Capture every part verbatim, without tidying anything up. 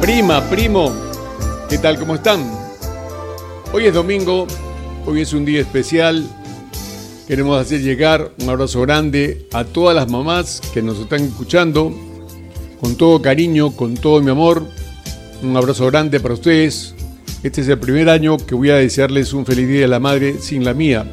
Prima, primo, ¿qué tal? ¿Cómo están? Hoy es domingo, hoy es un día especial. Queremos hacer llegar un abrazo grande a todas las mamás que nos están escuchando, con todo cariño, con todo mi amor. Un abrazo grande para ustedes. Este es el primer año que voy a desearles un feliz Día de la Madre sin la mía.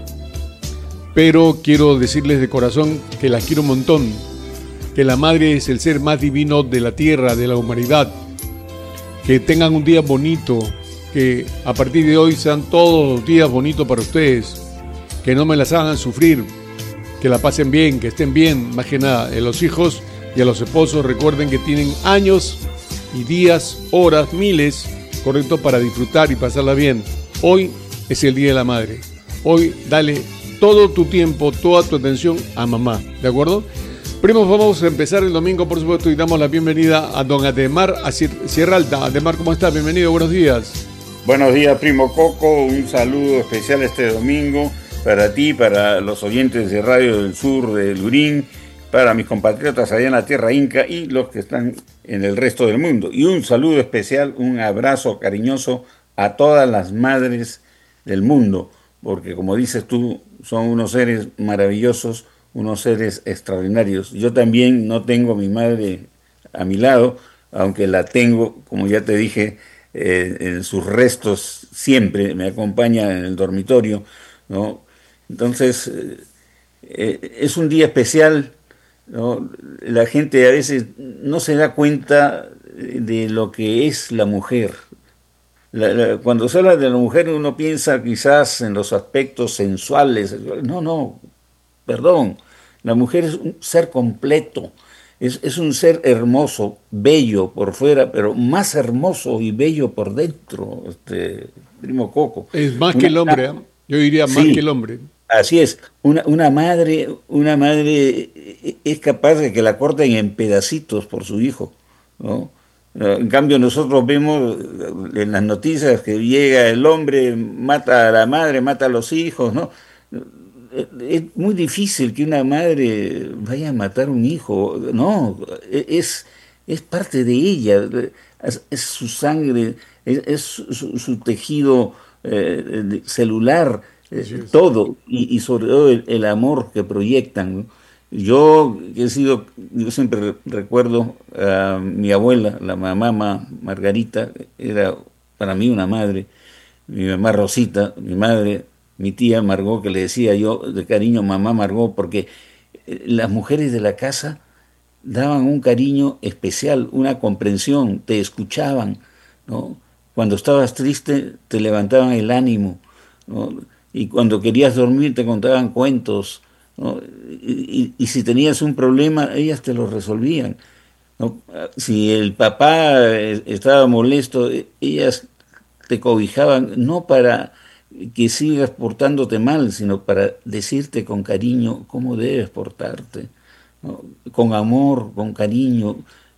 Pero quiero decirles de corazón que las quiero un montón, que la madre es el ser más divino de la tierra, de la humanidad. Que tengan un día bonito, que a partir de hoy sean todos los días bonitos para ustedes, que no me las hagan sufrir, que la pasen bien, que estén bien, más que nada. A los hijos y a los esposos recuerden que tienen años y días, horas, miles, correcto, para disfrutar y pasarla bien. Hoy es el Día de la Madre. Hoy dale todo tu tiempo, toda tu atención a mamá, ¿de acuerdo? Primos, vamos a empezar el domingo, por supuesto, y damos la bienvenida a don Ademar, a Sierra Alta. Ademar, ¿cómo estás? Bienvenido, buenos días. Buenos días, primo Coco, un saludo especial este domingo para ti, para los oyentes de Radio del Sur de Lurín, para mis compatriotas allá en la tierra inca y los que están en el resto del mundo. Y un saludo especial, un abrazo cariñoso a todas las madres del mundo, porque como dices tú, son unos seres maravillosos, unos seres extraordinarios. Yo también no tengo a mi madre a mi lado, aunque la tengo, como ya te dije, eh, en sus restos siempre, me acompaña en el dormitorio, ¿no? Entonces, eh, eh, es un día especial, ¿no? La gente a veces no se da cuenta de lo que es la mujer. La, la, cuando se habla de la mujer uno piensa quizás en los aspectos sensuales. No, no, perdón. La mujer es un ser completo, es, es un ser hermoso, bello por fuera, pero más hermoso y bello por dentro, este, primo Coco. Es más una, que el hombre, ¿eh? Yo diría más sí, que el hombre. Así es, una, una madre, una madre es capaz de que la corten en pedacitos por su hijo, ¿no? En cambio nosotros vemos en las noticias que llega el hombre, mata a la madre, mata a los hijos, ¿no? Es muy difícil que una madre vaya a matar a un hijo, no, es, es parte de ella, es, es su sangre, es, es su, su tejido eh, celular, eh, todo, y, y sobre todo el, el amor que proyectan, ¿no? Yo he sido, yo siempre recuerdo a mi abuela, la mamá Margarita, era para mí una madre, mi mamá Rosita, mi madre, mi tía Margot, que le decía yo de cariño mamá Margot, porque las mujeres de la casa daban un cariño especial, una comprensión, te escuchaban, ¿no? Cuando estabas triste te levantaban el ánimo, ¿no? Y cuando querías dormir te contaban cuentos, ¿no? Y, y, y si tenías un problema, ellas te lo resolvían, ¿no? Si el papá estaba molesto, ellas te cobijaban, no para que sigas portándote mal, sino para decirte con cariño cómo debes portarte, ¿no? Con amor, con cariño.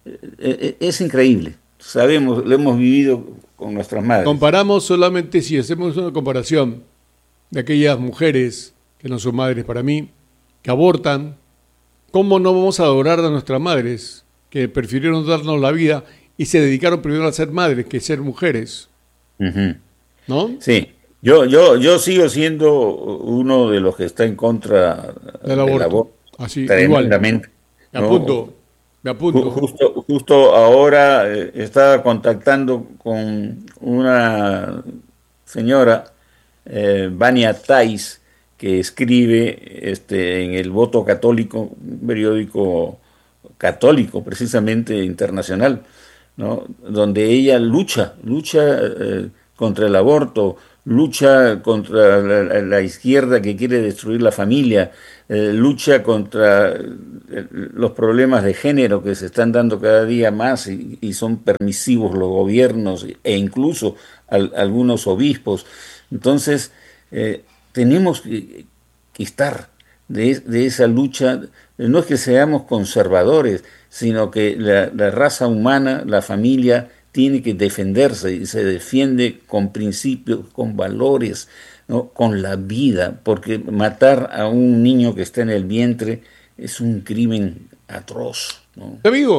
Es increíble, sabemos, lo hemos vivido con nuestras madres. Comparamos solamente, si hacemos una comparación de aquellas mujeres que no son madres para mí, que abortan, ¿cómo no vamos a adorar a nuestras madres que prefirieron darnos la vida y se dedicaron primero a ser madres que ser mujeres? Uh-huh. ¿No? Sí. Yo, yo, yo sigo siendo uno de los que está en contra del aborto. Del aborto Así, tremendamente. Me apunto, ¿no? me apunto. Justo, justo ahora eh, estaba contactando con una señora, eh, Vania Tais, que escribe este, en el Voto Católico, un periódico católico precisamente internacional, ¿no? Donde ella lucha, lucha eh, contra el aborto, lucha contra la, la izquierda que quiere destruir la familia, eh, lucha contra eh, los problemas de género que se están dando cada día más y, y son permisivos los gobiernos e incluso al, algunos obispos. Entonces, eh, tenemos que, que estar de, de esa lucha. No es que seamos conservadores, sino que la, la raza humana, la familia, tiene que defenderse y se defiende con principios, con valores, ¿no? Con la vida, porque matar a un niño que está en el vientre es un crimen atroz, ¿no? Amigo,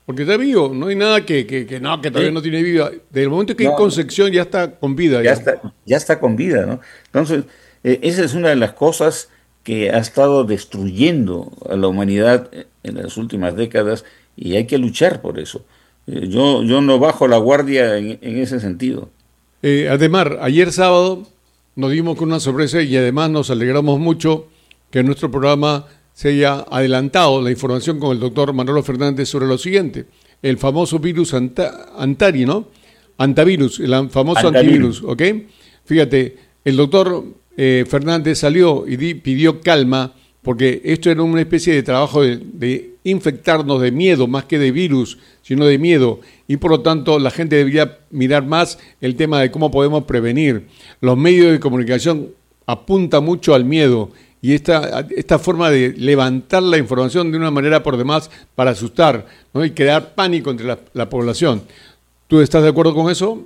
Porque está vivo, no hay nada que, que, que no, que todavía Sí. no tiene vida. Desde el momento que hay No, concepción ya está con vida. ya Ya. está, ya está con vida, ¿no? Entonces, eh, esa es una de las cosas que ha estado destruyendo a la humanidad en las últimas décadas y hay que luchar por eso. Eh, yo, yo no bajo la guardia en, en ese sentido. Eh, Ademar, ayer sábado nos dimos con una sorpresa y además nos alegramos mucho que en nuestro programa se haya adelantado la información con el doctor Manolo Fernández sobre lo siguiente, el famoso virus anta, Antari, ¿no? Antavirus, el famoso Antavirus. antivirus, ¿ok? Fíjate, el doctor eh, Fernández salió y di, pidió calma porque esto era una especie de trabajo de, de infectarnos de miedo, más que de virus, sino de miedo, y por lo tanto la gente debería mirar más el tema de cómo podemos prevenir. Los medios de comunicación apuntan mucho al miedo, y esta, esta forma de levantar la información de una manera por demás para asustar, ¿no? Y crear pánico entre la, la población. ¿Tú estás de acuerdo con eso?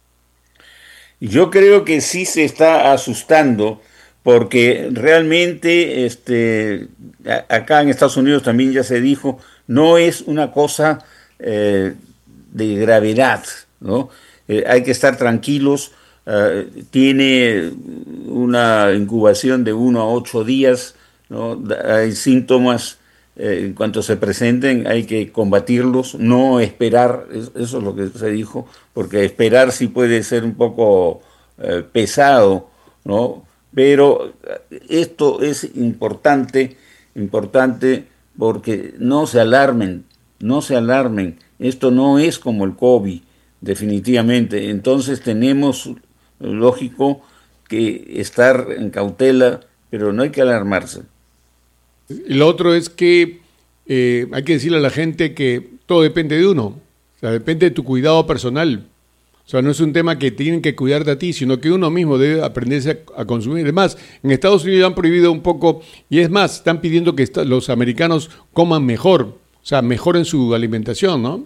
Yo creo que sí se está asustando porque realmente este, a- acá en Estados Unidos también ya se dijo, no es una cosa eh, de gravedad, ¿no? Eh, hay que estar tranquilos, eh, tiene una incubación de uno a ocho días, ¿no? Da- Hay síntomas, eh, en cuanto se presenten hay que combatirlos, no esperar, es- eso es lo que se dijo, porque esperar sí puede ser un poco eh, pesado, ¿no? Pero eh, esto es importante, importante porque no se alarmen, no se alarmen, esto no es como el COVID, definitivamente, entonces tenemos, lógico, que estar en cautela, pero no hay que alarmarse. Y lo otro es que eh, hay que decirle a la gente que todo depende de uno, o sea, depende de tu cuidado personal. O sea, no es un tema que tienen que cuidar de a ti, sino que uno mismo debe aprenderse a, a consumir. Además, en Estados Unidos han prohibido un poco, y es más, están pidiendo que esta- los americanos coman mejor, o sea, mejoren su alimentación, ¿no?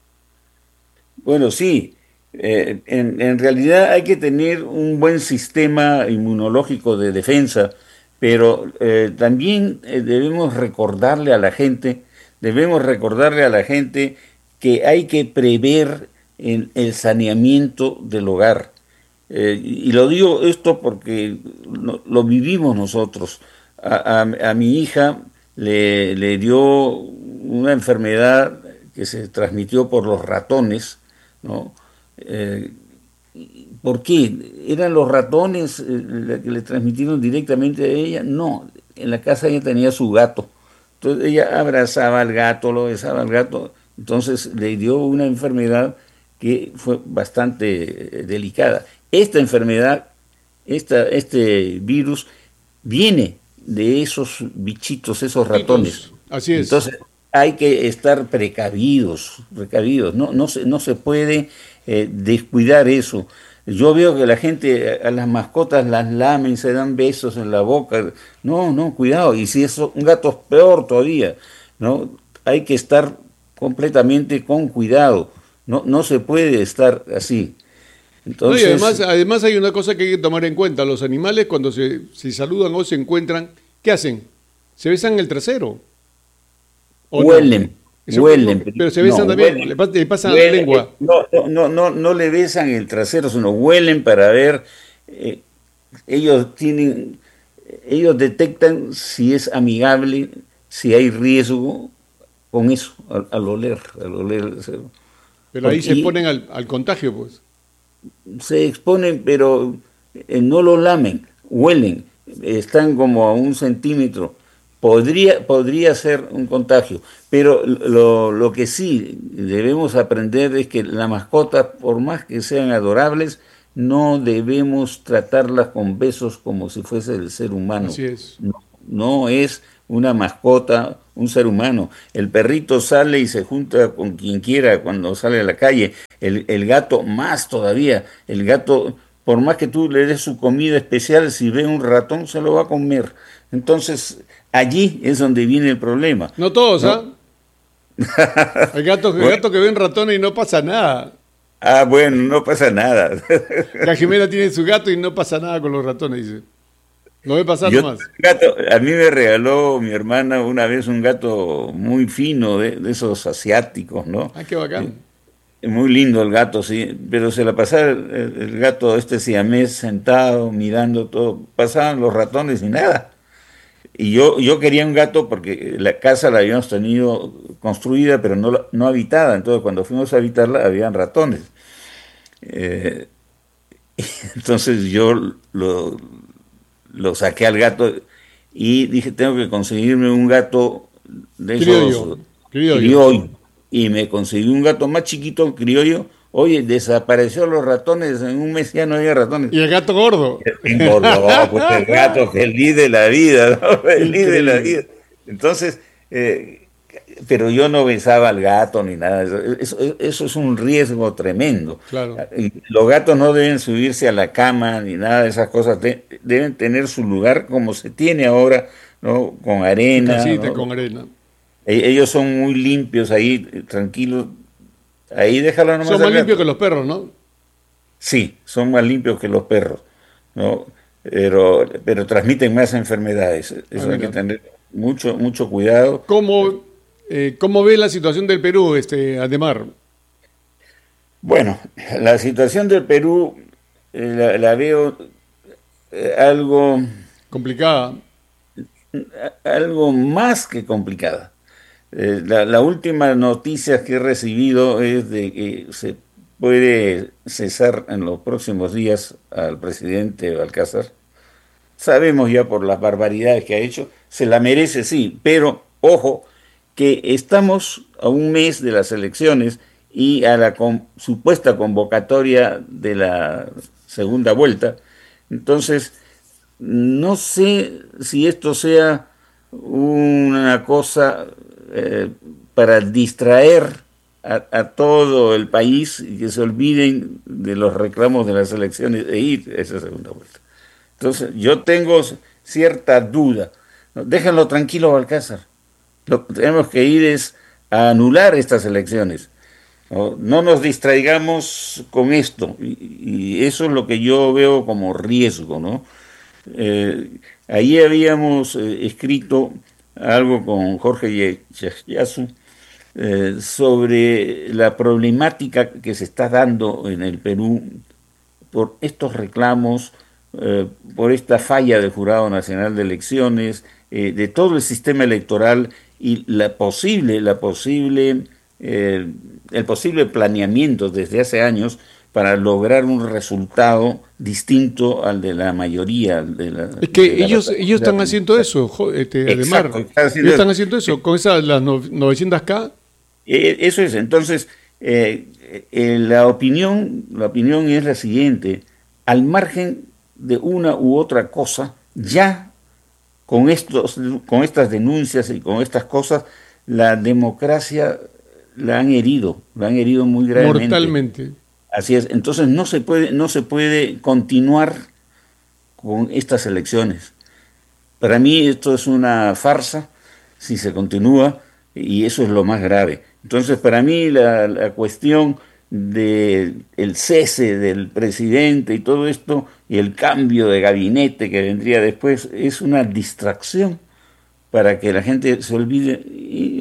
Bueno, sí, eh, en, en realidad hay que tener un buen sistema inmunológico de defensa, pero eh, también eh, debemos recordarle a la gente, debemos recordarle a la gente que hay que prever en el saneamiento del hogar. Eh, y lo digo esto porque lo, lo vivimos nosotros. A, a- a mi hija le, le dio una enfermedad que se transmitió por los ratones, ¿no? Eh, ¿Por qué? ¿Eran los ratones eh, la que le transmitieron directamente a ella? No, en la casa ella tenía su gato. Entonces ella abrazaba al gato, lo besaba al gato. Entonces le dio una enfermedad que fue bastante eh, delicada. Esta enfermedad, esta, este virus, viene de esos bichitos, esos ratones. Hitos, así es. Entonces hay que estar precavidos, precavidos. No, no se, no se puede eh, descuidar eso. Yo veo que la gente a las mascotas las lamen, se dan besos en la boca. No, no, cuidado. Y si es un gato es peor todavía, ¿no? Hay que estar completamente con cuidado. No, no se puede estar así. No, y además, Entonces, además hay una cosa que hay que tomar en cuenta. Los animales cuando se, se saludan o se encuentran, ¿qué hacen? Se besan el trasero, ¿o no? huelen, Eso- huelen. pero- pero se no, besan también, huelen, le, pas- le pasan la huelen, eh, lengua. no, no, no, no, no le besan el trasero, sino huelen para ver, eh, ellos tienen, ellos detectan si es amigable, si hay riesgo con eso, al, al oler, al oler. Pero ahí Porque, se y ponen al, al contagio, pues. se exponen, pero eh, no lo lamen, huelen, están como a un centímetro. Podría, podría ser un contagio, pero lo, lo que sí debemos aprender es que las mascotas, por más que sean adorables, no debemos tratarlas con besos como si fuese el ser humano. Así es. No, no es una mascota, un ser humano. El perrito sale y se junta con quien quiera cuando sale a la calle. El, el gato más todavía. El gato, por más que tú le des su comida especial, si ve un ratón se lo va a comer. Entonces, allí es donde viene el problema, No todos, ¿ah? ¿no? Hay gatos, hay Bueno, gatos que ven ratones y no pasa nada. ah, bueno, no pasa nada. La Jimena tiene su gato y no pasa nada con los ratones, dice. Lo ve pasar Yo, nomás. gato, a mí me regaló mi hermana una vez un gato muy fino, de, de esos asiáticos, ¿no? Ah, qué Eh, bacán. Muy lindo el gato, sí, pero se la pasaba el, el- el gato este siamés sentado, mirando todo, pasaban los ratones y nada. Y yo, yo quería un gato porque la casa la habíamos tenido construida, pero no, la- no habitada. Entonces, cuando fuimos a habitarla, habían ratones. Eh, entonces, yo lo, lo saqué al gato y dije, tengo que conseguirme un gato de esos Criollo, criollo. criollo. Y me conseguí un gato más chiquito, criollo. Oye, desapareció los ratones, en un mes ya no había ratones. Y el gato gordo. Engordó, pues el gato feliz de la vida, ¿no? Feliz de la Increíble. vida. Entonces, eh, pero yo no besaba al gato ni nada. Eso, eso- eso es un riesgo tremendo. Claro. Y los gatos no deben subirse a la cama ni nada de esas cosas. De- deben tener su lugar como se tiene ahora, ¿no? Con Su arena, casita ¿no? con arena. E- Ellos son muy limpios ahí, eh, tranquilos. Ahí déjalo nomás Son más al limpios gato. que los perros, ¿no? Sí, son más limpios que los perros, ¿no? Pero, pero transmiten más enfermedades. Ah, Eso hay que mira. tener mucho, mucho cuidado. ¿Cómo, eh, cómo ve la situación del Perú, este, Ademar? Bueno, la situación del Perú eh, la, la veo eh, algo, Complicada. algo más que complicada. Eh, la, la última noticia que he recibido es de que se puede cesar en los próximos días al presidente Balcázar. Sabemos ya por las barbaridades que ha hecho, se la merece, sí, pero ojo, que estamos a un mes de las elecciones y a la con- supuesta convocatoria de la segunda vuelta. Entonces, no sé si esto sea una cosa eh, para distraer a, a todo el país y que se olviden de los reclamos de las elecciones e ir a esa segunda vuelta. Entonces, yo tengo cierta duda. ¿No? Déjenlo tranquilo, Balcázar. Lo que tenemos que ir es a anular estas elecciones. No, no nos distraigamos con esto. Y, y eso es lo que yo veo como riesgo, ¿no? Eh, ahí habíamos eh, escrito algo con Jorge Yasu eh, sobre la problemática que se está dando en el Perú por estos reclamos, eh, por esta falla del Jurado Nacional de Elecciones, eh, de todo el sistema electoral y la posible, la posible, eh, el posible planeamiento desde hace años para lograr un resultado distinto al de la mayoría de la, Es de que la ellos, ellos representación están haciendo democrática. eso, jo- este, Ademar. Exacto, está Ellos haciendo están eso. haciendo eso con esas las no- novecientas K. Eh, Eso es, entonces, eh, eh, la opinión, la opinión es la siguiente, al margen de una u otra cosa, ya con estos, con estas denuncias y con estas cosas, la democracia la han herido, la han herido muy gravemente. Mortalmente. Así es, entonces no se puede, no se puede continuar con estas elecciones. Para mí esto es una farsa si se continúa y eso es lo más grave. Entonces, para mí la, la cuestión del el cese del presidente y todo esto y el cambio de gabinete que vendría después es una distracción para que la gente se olvide y